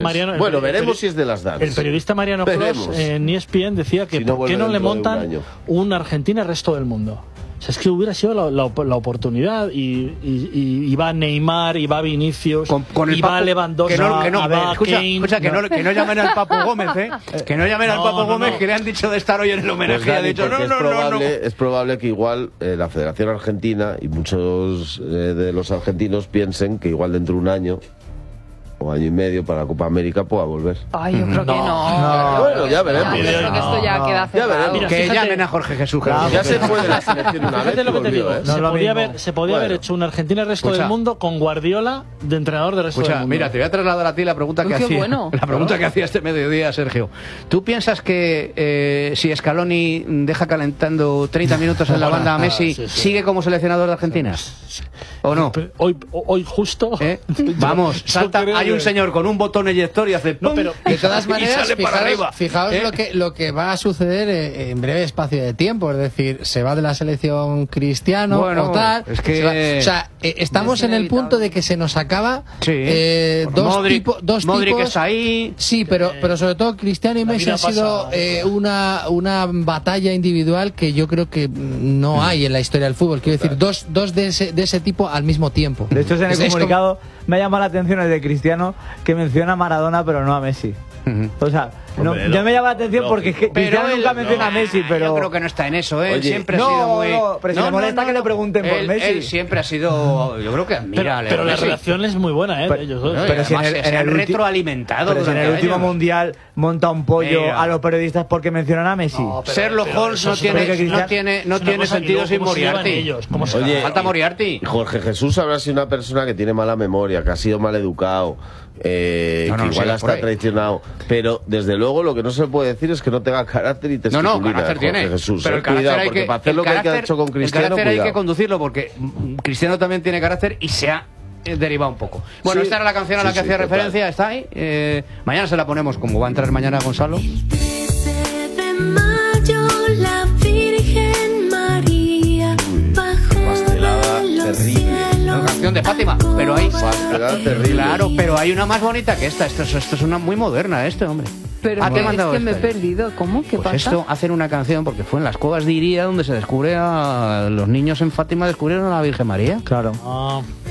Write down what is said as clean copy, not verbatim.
Bueno, veremos si es de las Dance. El periodista Mariano Clos en ESPN decía que ¿por qué no le montan un Argentina al resto del mundo? O sea, es que hubiera sido la oportunidad y va Neymar, y va Vinicius, y va Lewandowski, que no llamen al Papu Gómez, que no llamen al Papu Gómez, que le han dicho de estar hoy en el homenaje, pues, Dani, y ha dicho no. Es probable que igual la Federación Argentina y muchos de los argentinos piensen que igual dentro de un año o año y medio para la Copa América pueda volver. Ay, yo creo que no. Bueno, ya veremos. Yo creo que esto ya queda cerrado. Mira, que llamen a Jorge Jesús. Ya se fue de la selección una vez. Lo que te digo, se podía haber hecho una Argentina el resto del mundo con Guardiola de entrenador del resto del mundo. Mira, te voy a trasladar a ti la pregunta que hacía. La pregunta que hacía este mediodía, Sergio. ¿Tú piensas que si Scaloni deja calentando 30 minutos en la banda a Messi, sigue como seleccionador de Argentina? ¿O no? Hoy justo. Vamos, salta. Hay un señor con un botón eyector y hace ¡pum! Pero de todas maneras, fijaos lo que va a suceder en breve espacio de tiempo. Es decir, se va de la selección Cristiano o tal. Es que estamos en el punto de que se nos acaba dos tipos. Modric está ahí. Sí, pero sobre todo Cristiano y Messi ha sido una batalla individual que yo creo que no hay en la historia del fútbol. Quiero decir, dos de ese tipo al mismo tiempo. De hecho, en el comunicado me llama la atención el de Cristiano, que menciona a Maradona pero no a Messi. O sea, yo me llama la atención porque Cristiano nunca menciona a Messi, pero... Yo creo que no está en eso, ¿eh? Él siempre ha sido muy... pero si le molesta que le pregunten por Messi. Él siempre ha sido... Yo creo que admira pero la relación es muy buena, ¿eh? Ellos dos. Pero si en el retroalimentado. Pero si en el último mundial monta un pollo a los periodistas porque mencionan a Messi. Sherlock Holmes no tiene sentido sin Moriarty. Oye, falta Moriarty. Jorge Jesús habrá sido una persona que tiene mala memoria, que ha sido mal educado, que igual está traicionado, pero desde luego lo que no se puede decir es que no tenga carácter y testiculina. No, carácter tiene. Jesús, pero el carácter cuidado, porque para hacer lo que ha hecho con Cristiano, el carácter hay que conducirlo, porque Cristiano también tiene carácter y se ha derivado un poco. Bueno, esta era la canción a la que hacía referencia, está ahí. Mañana se la ponemos, como va a entrar mañana Gonzalo. El 13 de mayo la Virgen María bajó de los cielos. Canción de Fátima, pero hay terrible. Claro, pero hay una más bonita que esta. Esto es una muy moderna, hombre. Pero es que me he perdido. ¿Cómo? ¿Qué pasa? Esto hacen una canción porque fue en las cuevas de Iría donde se descubre a los niños en Fátima descubrieron a la Virgen María. Claro.